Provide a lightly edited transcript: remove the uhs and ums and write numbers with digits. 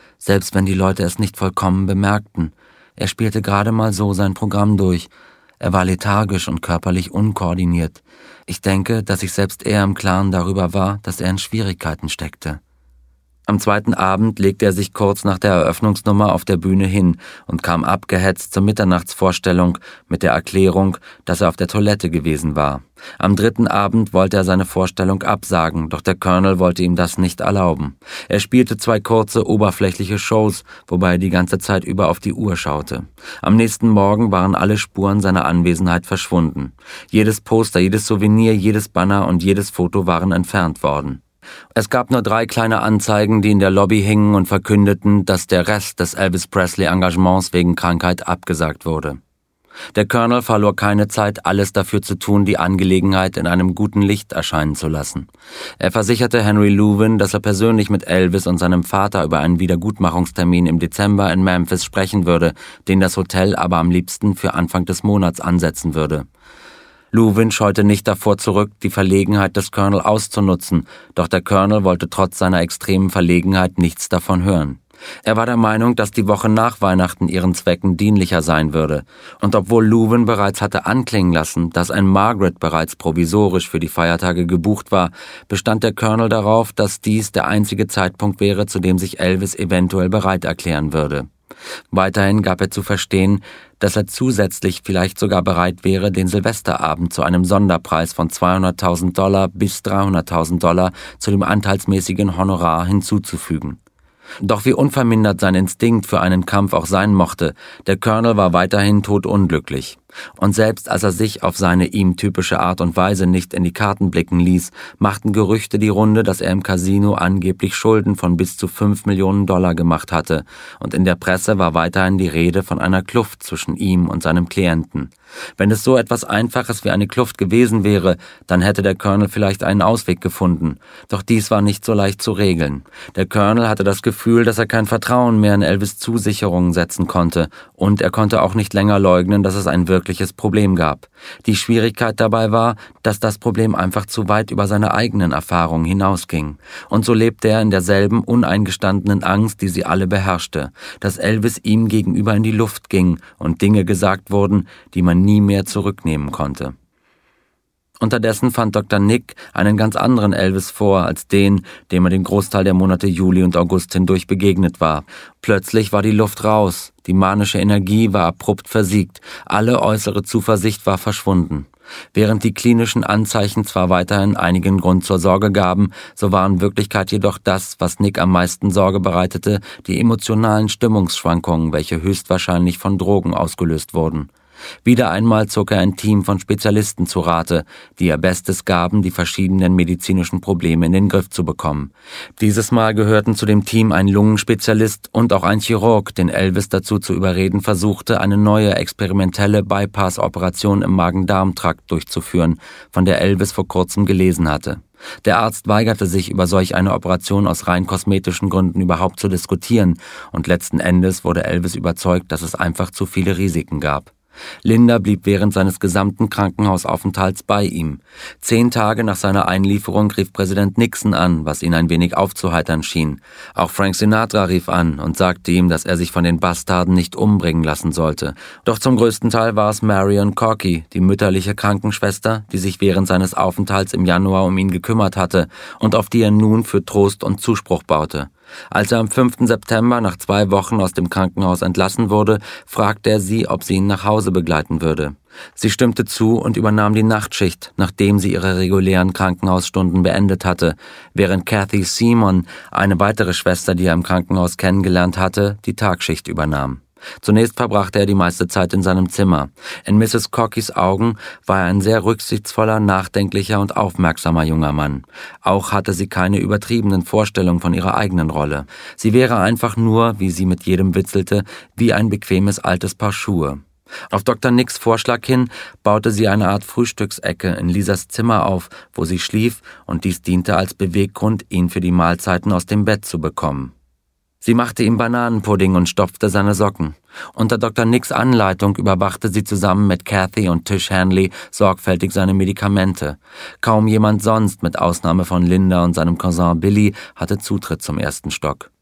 selbst wenn die Leute es nicht vollkommen bemerkten. Er spielte gerade mal so sein Programm durch. Er war lethargisch und körperlich unkoordiniert. Ich denke, dass sich selbst er im Klaren darüber war, dass er in Schwierigkeiten steckte. Am zweiten Abend legte er sich kurz nach der Eröffnungsnummer auf der Bühne hin und kam abgehetzt zur Mitternachtsvorstellung mit der Erklärung, dass er auf der Toilette gewesen war. Am dritten Abend wollte er seine Vorstellung absagen, doch der Colonel wollte ihm das nicht erlauben. Er spielte 2 kurze, oberflächliche Shows, wobei er die ganze Zeit über auf die Uhr schaute. Am nächsten Morgen waren alle Spuren seiner Anwesenheit verschwunden. Jedes Poster, jedes Souvenir, jedes Banner und jedes Foto waren entfernt worden. Es gab nur 3 kleine Anzeigen, die in der Lobby hingen und verkündeten, dass der Rest des Elvis Presley-Engagements wegen Krankheit abgesagt wurde. Der Colonel verlor keine Zeit, alles dafür zu tun, die Angelegenheit in einem guten Licht erscheinen zu lassen. Er versicherte Henry Louvin, dass er persönlich mit Elvis und seinem Vater über einen Wiedergutmachungstermin im Dezember in Memphis sprechen würde, den das Hotel aber am liebsten für Anfang des Monats ansetzen würde. Louvin scheute nicht davor zurück, die Verlegenheit des Colonel auszunutzen, doch der Colonel wollte trotz seiner extremen Verlegenheit nichts davon hören. Er war der Meinung, dass die Woche nach Weihnachten ihren Zwecken dienlicher sein würde. Und obwohl Louvin bereits hatte anklingen lassen, dass ein Margaret bereits provisorisch für die Feiertage gebucht war, bestand der Colonel darauf, dass dies der einzige Zeitpunkt wäre, zu dem sich Elvis eventuell bereit erklären würde. Weiterhin gab er zu verstehen, dass er zusätzlich vielleicht sogar bereit wäre, den Silvesterabend zu einem Sonderpreis von $200.000 bis $300.000 zu dem anteilsmäßigen Honorar hinzuzufügen. Doch wie unvermindert sein Instinkt für einen Kampf auch sein mochte, der Colonel war weiterhin todunglücklich. Und selbst als er sich auf seine ihm typische Art und Weise nicht in die Karten blicken ließ, machten Gerüchte die Runde, dass er im Casino angeblich Schulden von bis zu $5 Millionen gemacht hatte, und in der Presse war weiterhin die Rede von einer Kluft zwischen ihm und seinem Klienten. Wenn es so etwas Einfaches wie eine Kluft gewesen wäre, dann hätte der Colonel vielleicht einen Ausweg gefunden. Doch dies war nicht so leicht zu regeln. Der Colonel hatte das Gefühl, dass er kein Vertrauen mehr in Elvis' Zusicherungen setzen konnte, und er konnte auch nicht länger leugnen, dass es ein wirkliches Problem gab. Die Schwierigkeit dabei war, dass das Problem einfach zu weit über seine eigenen Erfahrungen hinausging. Und so lebte er in derselben uneingestandenen Angst, die sie alle beherrschte, dass Elvis ihm gegenüber in die Luft ging und Dinge gesagt wurden, die man nie mehr zurücknehmen konnte. Unterdessen fand Dr. Nick einen ganz anderen Elvis vor als den, dem er den Großteil der Monate Juli und August hindurch begegnet war. Plötzlich war die Luft raus, die manische Energie war abrupt versiegt, alle äußere Zuversicht war verschwunden. Während die klinischen Anzeichen zwar weiterhin einigen Grund zur Sorge gaben, so war in Wirklichkeit jedoch das, was Nick am meisten Sorge bereitete, die emotionalen Stimmungsschwankungen, welche höchstwahrscheinlich von Drogen ausgelöst wurden. Wieder einmal zog er ein Team von Spezialisten zu Rate, die ihr Bestes gaben, die verschiedenen medizinischen Probleme in den Griff zu bekommen. Dieses Mal gehörten zu dem Team ein Lungenspezialist und auch ein Chirurg, den Elvis dazu zu überreden versuchte, eine neue experimentelle Bypass-Operation im Magen-Darm-Trakt durchzuführen, von der Elvis vor kurzem gelesen hatte. Der Arzt weigerte sich, über solch eine Operation aus rein kosmetischen Gründen überhaupt zu diskutieren, und letzten Endes wurde Elvis überzeugt, dass es einfach zu viele Risiken gab. Linda blieb während seines gesamten Krankenhausaufenthalts bei ihm. 10 Tage nach seiner Einlieferung rief Präsident Nixon an, was ihn ein wenig aufzuheitern schien. Auch Frank Sinatra rief an und sagte ihm, dass er sich von den Bastarden nicht umbringen lassen sollte. Doch zum größten Teil war es Marion Corky, die mütterliche Krankenschwester, die sich während seines Aufenthalts im Januar um ihn gekümmert hatte und auf die er nun für Trost und Zuspruch baute. Als er am 5. September nach 2 Wochen aus dem Krankenhaus entlassen wurde, fragte er sie, ob sie ihn nach Hause begleiten würde. Sie stimmte zu und übernahm die Nachtschicht, nachdem sie ihre regulären Krankenhausstunden beendet hatte, während Kathy Simon, eine weitere Schwester, die er im Krankenhaus kennengelernt hatte, die Tagschicht übernahm. Zunächst verbrachte er die meiste Zeit in seinem Zimmer. In Mrs. Corkys Augen war er ein sehr rücksichtsvoller, nachdenklicher und aufmerksamer junger Mann. Auch hatte sie keine übertriebenen Vorstellungen von ihrer eigenen Rolle. Sie wäre einfach nur, wie sie mit jedem witzelte, wie ein bequemes altes Paar Schuhe. Auf Dr. Nicks Vorschlag hin baute sie eine Art Frühstücksecke in Lisas Zimmer auf, wo sie schlief, und dies diente als Beweggrund, ihn für die Mahlzeiten aus dem Bett zu bekommen. Sie machte ihm Bananenpudding und stopfte seine Socken. Unter Dr. Nicks Anleitung überwachte sie zusammen mit Kathy und Tish Hanley sorgfältig seine Medikamente. Kaum jemand sonst, mit Ausnahme von Linda und seinem Cousin Billy, hatte Zutritt zum 1. Stock.